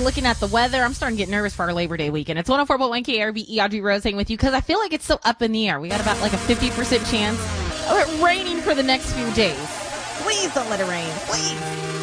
looking at the weather, I'm starting to get nervous for our Labor Day weekend. It's 104.1 KRBE, Audrey Rose hanging with you because I feel like it's so up in the air. We got about like a 50% chance of it raining for the next few days. Please don't let it rain. Please.